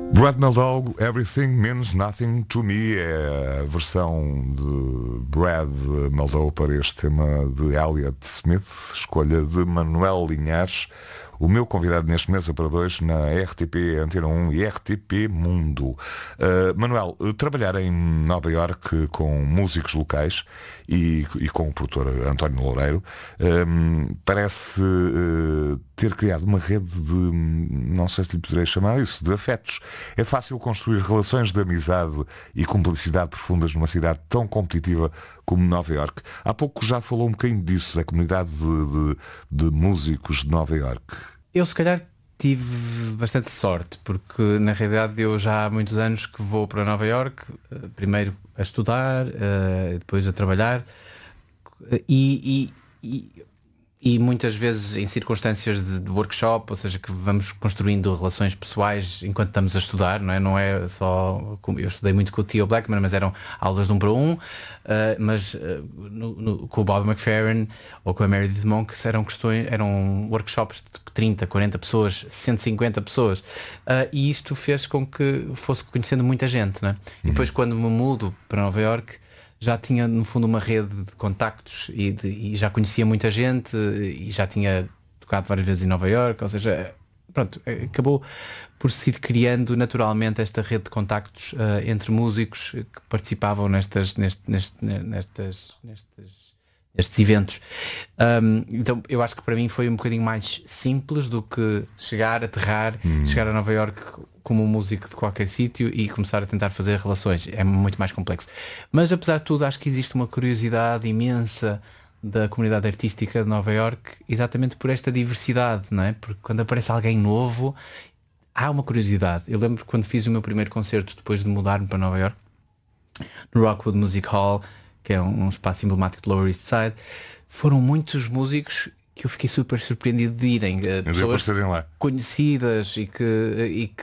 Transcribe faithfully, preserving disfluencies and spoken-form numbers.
Brad Mehldau, Everything Means Nothing to Me, é a versão de Brad Mehldau para este tema de Elliott Smith, escolha de Manuel Linhares, o meu convidado neste Mesa para Dois na R T P Antena um e R T P Mundo. Uh, Manuel, trabalhar em Nova Iorque com músicos locais e, e com o produtor António Loureiro um, parece uh, ter criado uma rede de, não sei se lhe poderei chamar isso, de afetos. É fácil construir relações de amizade e cumplicidade profundas numa cidade tão competitiva como Nova Iorque. Há pouco já falou um bocadinho disso, da comunidade de, de, de músicos de Nova Iorque. Eu se calhar tive bastante sorte, porque na realidade eu já há muitos anos que vou para Nova Iorque, primeiro a estudar, depois a trabalhar e, e, e, e muitas vezes em circunstâncias de, de workshop, ou seja, que vamos construindo relações pessoais enquanto estamos a estudar, não é? Não é só, eu estudei muito com o Theo Blackman, mas eram aulas de um para um, uh, mas uh, no, no, com o Bob McFerrin ou com a Meredith Monk eram, questões, eram workshops de trinta, quarenta pessoas, cento e cinquenta pessoas, uh, e isto fez com que fosse conhecendo muita gente, não é? Uhum. E depois quando me mudo para Nova Iorque já tinha no fundo uma rede de contactos e, de, e já conhecia muita gente e já tinha tocado várias vezes em Nova Iorque, ou seja, pronto, acabou por se ir criando naturalmente esta rede de contactos uh, entre músicos que participavam nestas, neste, neste, nestas, nestas, nestes eventos. Um, então eu acho que para mim foi um bocadinho mais simples do que chegar, aterrar, hum. chegar a Nova Iorque como um músico de qualquer sítio e começar a tentar fazer relações. É muito mais complexo. Mas apesar de tudo, acho que existe uma curiosidade imensa da comunidade artística de Nova Iorque, exatamente por esta diversidade, não é? Porque quando aparece alguém novo, há uma curiosidade. Eu lembro quando fiz o meu primeiro concerto depois de mudar-me para Nova Iorque, no Rockwood Music Hall, que é um, um espaço emblemático do Lower East Side, foram muitos músicos que eu fiquei super surpreendido de irem, pessoas lá. conhecidas e que, e que